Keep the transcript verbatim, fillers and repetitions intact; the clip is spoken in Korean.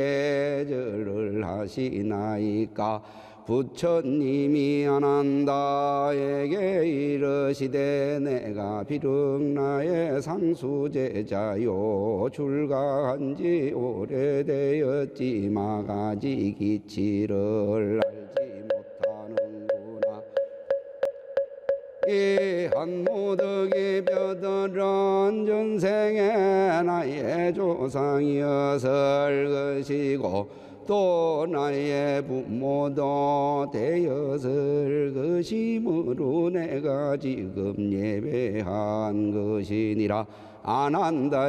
절을 하시나이까. 부처님이 아난다에게 이르시되 내가 비릉나의 상수제자요 출가한지 오래되었지 마가지 기치를 알지 못하는구나. 이 한무득이 벼들은 전생에 나의 조상이었을 것이고 또 나의 부모도 되었을 것이므로 내가 지금 예배한 것이니라. 아난다